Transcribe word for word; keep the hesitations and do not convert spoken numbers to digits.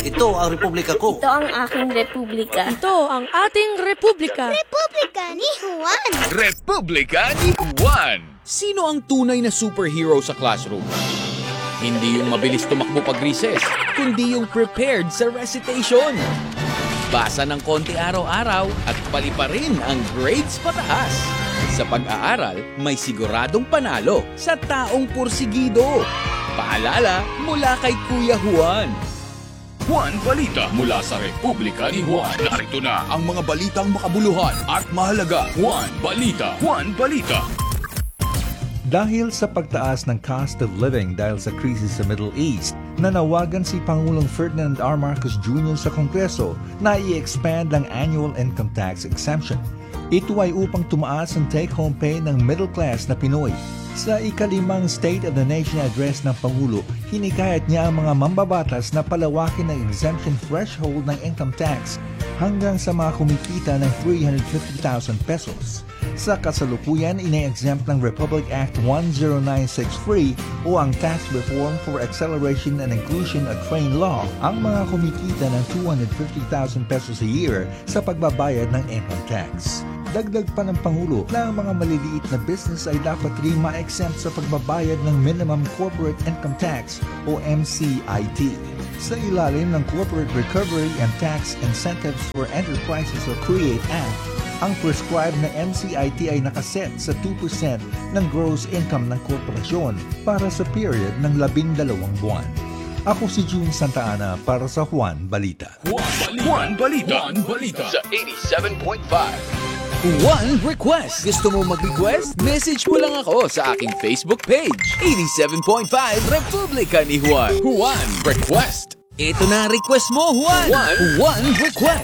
Ito ang republika ko. Ito ang aking republika. Ito ang ating republika. Republika ni Juan. Republika ni Juan. Sino ang tunay na superhero sa classroom? Hindi yung mabilis tumakbo pag recess, kundi yung prepared sa recitation. Basa ng konti araw-araw at paliparin ang grades pataas. Sa pag-aaral, may siguradong panalo sa taong porsigido. Paalala mula kay Kuya Juan. Juan Balita mula sa Republika ni Juan. Narito na ang mga balitang makabuluhan at mahalaga. Juan Balita. Juan Balita. Dahil sa pagtaas ng cost of living dahil sa krisis sa Middle East, nanawagan si Pangulong Ferdinand R. Marcos Junior sa Kongreso na i-expand ang annual income tax exemption. Ito ay upang tumaas ang take-home pay ng middle class na Pinoy. Sa ikalimang State of the Nation address ng Pangulo, hinikayat niya ang mga mambabatas na palawakin ang exemption threshold ng income tax hanggang sa mga kumikita ng three hundred fifty thousand pesos. Sa kasalukuyan, ine-exempt ng Republic Act one oh nine six three o ang Tax Reform for Acceleration and Inclusion at Train Law ang mga kumikita ng two hundred fifty thousand pesos a year sa pagbabayad ng income tax. Dagdag pa ng Pangulo na ang mga maliliit na business ay dapat rin ma-exempt sa pagbabayad ng Minimum Corporate Income Tax o M C I T. Sa ilalim ng Corporate Recovery and Tax Incentives for Enterprises or CREATE Act, ang prescribed na M C I T ay nakaset sa two percent ng gross income ng korporasyon para sa period ng labing dalawang buwan. Ako si June Santa Ana para sa Juan Balita. Juan Balita. Juan Balita. Sa eighty-seven point five. One request! Gusto mo mag-request? Message mo lang ako sa aking Facebook page. eighty-seven point five Republika ni Juan. Juan Request! Ito na request mo, Juan! Juan, Juan Request!